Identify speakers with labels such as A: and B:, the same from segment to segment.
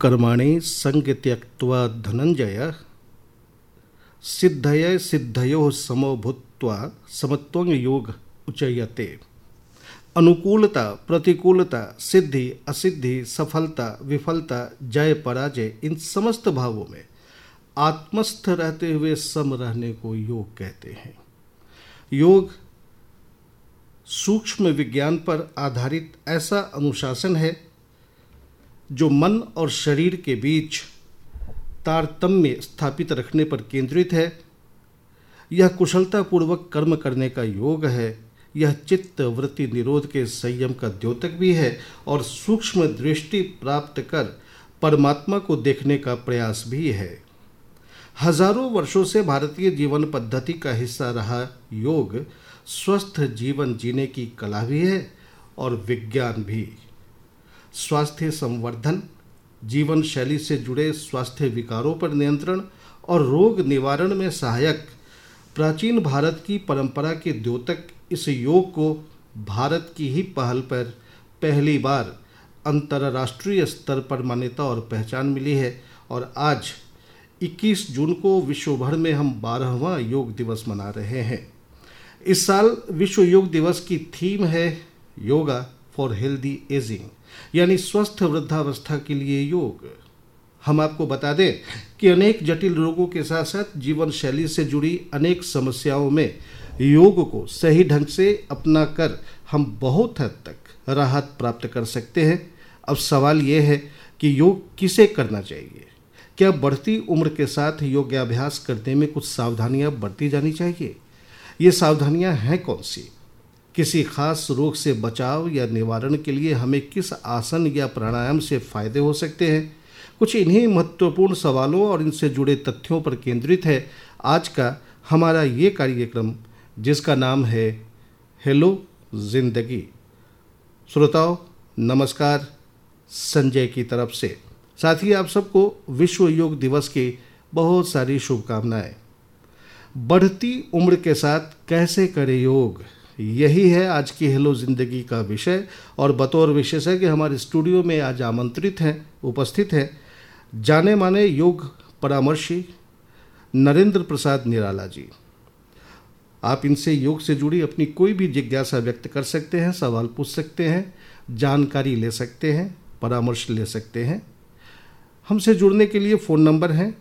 A: कर्माणि संग त्यक्त्वा धनंजय सिद्धये सिद्धयोः समो भूत्वा समत्वं योग उच्यते। अनुकूलता, प्रतिकूलता, सिद्धि, असिद्धि, सफलता, विफलता, जय, पराजय, इन समस्त भावों में आत्मस्थ रहते हुए सम रहने को योग कहते हैं। योग सूक्ष्म विज्ञान पर आधारित ऐसा अनुशासन है जो मन और शरीर के बीच तारतम्य स्थापित रखने पर केंद्रित है। यह कुशलतापूर्वक कर्म करने का योग है। यह चित्त वृत्ति निरोध के संयम का द्योतक भी है और सूक्ष्म दृष्टि प्राप्त कर परमात्मा को देखने का प्रयास भी है। हजारों वर्षों से भारतीय जीवन पद्धति का हिस्सा रहा योग स्वस्थ जीवन जीने की कला भी है और विज्ञान भी। स्वास्थ्य संवर्धन, जीवन शैली से जुड़े स्वास्थ्य विकारों पर नियंत्रण और रोग निवारण में सहायक प्राचीन भारत की परंपरा के द्योतक इस योग को भारत की ही पहल पर पहली बार अंतर्राष्ट्रीय स्तर पर मान्यता और पहचान मिली है। और आज 21 जून को विश्व भर में हम 12वां योग दिवस मना रहे हैं। इस साल विश्व योग दिवस की थीम है योगा फॉर हेल्दी एजिंग, यानी स्वस्थ वृद्धावस्था के लिए योग। हम आपको बता दें कि अनेक जटिल रोगों के साथ साथ जीवन शैली से जुड़ी अनेक समस्याओं में योग को सही ढंग से अपना कर हम बहुत हद तक राहत प्राप्त कर सकते हैं। अब सवाल यह है कि योग किसे करना चाहिए? क्या बढ़ती उम्र के साथ योगाभ्यास करने में कुछ सावधानियां बरती जानी चाहिए? ये सावधानियां हैं कौन सी? किसी खास रोग से बचाव या निवारण के लिए हमें किस आसन या प्राणायाम से फायदे हो सकते हैं? कुछ इन्हीं महत्वपूर्ण सवालों और इनसे जुड़े तथ्यों पर केंद्रित है आज का हमारा ये कार्यक्रम, जिसका नाम है हेलो जिंदगी। श्रोताओं नमस्कार, संजय की तरफ से। साथ ही आप सबको विश्व योग दिवस की बहुत सारी शुभकामनाएं। बढ़ती उम्र के साथ कैसे करें योग, यही है आज की हेलो जिंदगी का विषय। और बतौर विशेषज्ञ हमारे स्टूडियो में आज आमंत्रित हैं, उपस्थित हैं जाने माने योग परामर्शी नरेंद्र प्रसाद निराला जी। आप इनसे योग से जुड़ी अपनी कोई भी जिज्ञासा व्यक्त कर सकते हैं, सवाल पूछ सकते हैं, जानकारी ले सकते हैं, परामर्श ले सकते हैं। हमसे जुड़ने के लिए फ़ोन नंबर है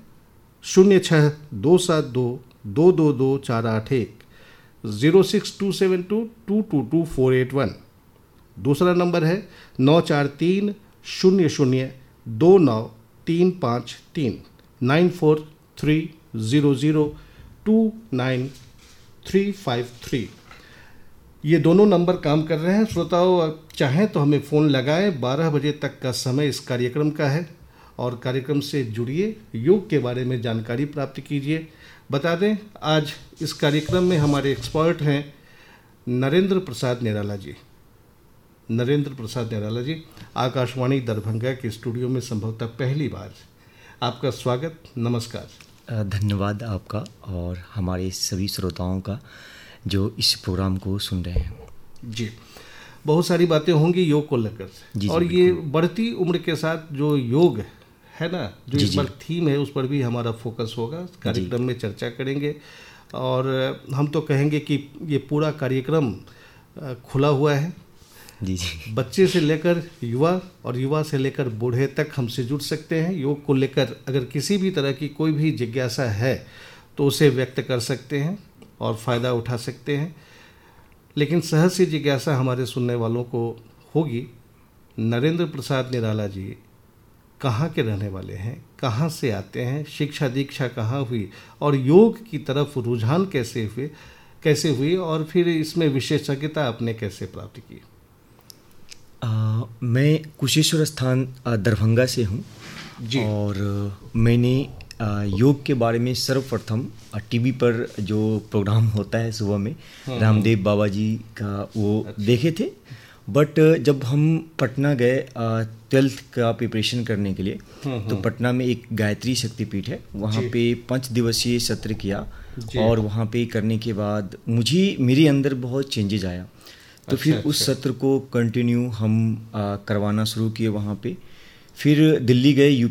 A: 062722222481, 0627222481। दूसरा नंबर है 9430029353, 9430029353। ये दोनों नंबर काम कर रहे हैं। श्रोताओं चाहें तो हमें फ़ोन लगाएं। 12 बजे तक का समय इस कार्यक्रम का है और कार्यक्रम से जुड़िए, योग के बारे में जानकारी प्राप्त कीजिए। बता दें आज इस कार्यक्रम में हमारे एक्सपर्ट हैं नरेंद्र प्रसाद निराला जी। नरेंद्र प्रसाद निराला जी आकाशवाणी दरभंगा के स्टूडियो में संभवतः पहली बार, आपका स्वागत, नमस्कार।
B: धन्यवाद आपका और हमारे सभी श्रोताओं का जो इस प्रोग्राम को सुन रहे हैं।
A: जी, बहुत सारी बातें होंगी योग को लेकर, और ये बढ़ती उम्र के साथ जो योग है ना, जो इस बार थीम है उस पर भी हमारा फोकस होगा, कार्यक्रम में चर्चा करेंगे। और हम तो कहेंगे कि ये पूरा कार्यक्रम खुला हुआ है।
B: जी जी,
A: बच्चे से लेकर युवा और युवा से लेकर बूढ़े तक हमसे जुड़ सकते हैं। योग को लेकर अगर किसी भी तरह की कोई भी जिज्ञासा है तो उसे व्यक्त कर सकते हैं और फ़ायदा उठा सकते हैं। लेकिन सहज सी जिज्ञासा हमारे सुनने वालों को होगी, नरेंद्र प्रसाद निराला जी कहाँ के रहने वाले हैं, कहाँ से आते हैं, शिक्षा दीक्षा कहाँ हुई और योग की तरफ रुझान कैसे हुई और फिर इसमें विशेषज्ञता आपने कैसे प्राप्त की?
B: मैं कुशेश्वर स्थान दरभंगा से हूँ जी। और मैंने योग के बारे में सर्वप्रथम टीवी पर जो प्रोग्राम होता है सुबह में रामदेव बाबा जी का वो देखे थे। बट जब हम पटना गए 12th का प्रिपरेशन करने के लिए, तो पटना में एक गायत्री शक्तिपीठ है, वहाँ पे 5 दिवसीय सत्र किया और वहाँ पे करने के बाद मेरे अंदर बहुत चेंजेज आया। तो फिर उस सत्र को कंटिन्यू हम करवाना शुरू किए वहाँ पे। फिर दिल्ली गए,